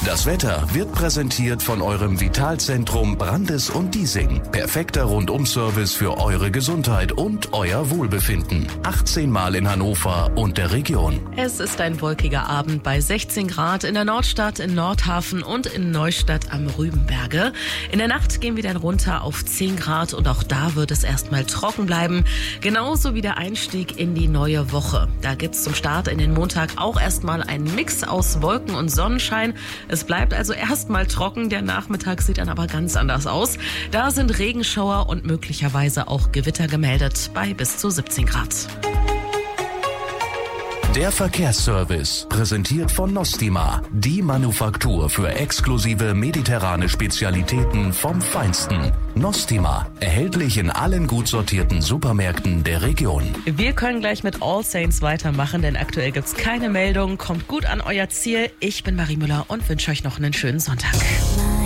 Das Wetter wird präsentiert von eurem Vitalzentrum Brandes und Diesing. Perfekter Rundum-Service für eure Gesundheit und euer Wohlbefinden. 18 Mal in Hannover und der Region. Es ist ein wolkiger Abend bei 16 Grad in der Nordstadt, in Nordhafen und in Neustadt am Rübenberge. In der Nacht gehen wir dann runter auf 10 Grad und auch da wird es erstmal trocken bleiben. Genauso wie der Einstieg in die neue Woche. Da gibt's zum Start in den Montag auch erstmal einen Mix aus Wolken und Sonnenschein. Es bleibt also erstmal trocken, der Nachmittag sieht dann aber ganz anders aus. Da sind Regenschauer und möglicherweise auch Gewitter gemeldet bei bis zu 17 Grad. Der Verkehrsservice, präsentiert von Nostima, die Manufaktur für exklusive mediterrane Spezialitäten vom Feinsten. Nostima, erhältlich in allen gut sortierten Supermärkten der Region. Wir können gleich mit All Saints weitermachen, denn aktuell gibt's keine Meldung. Kommt gut an euer Ziel. Ich bin Marie Müller und wünsche euch noch einen schönen Sonntag.